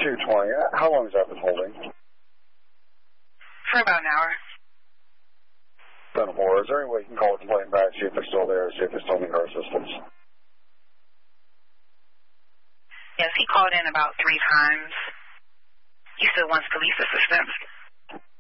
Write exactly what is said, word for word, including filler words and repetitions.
two twenty. How long has that been holding? For about an hour. Been a horror. Is there any way you can call a complaint back, see if they're still there, see if they still need our assistance? Yes, he called in about three times. He still wants police assistance.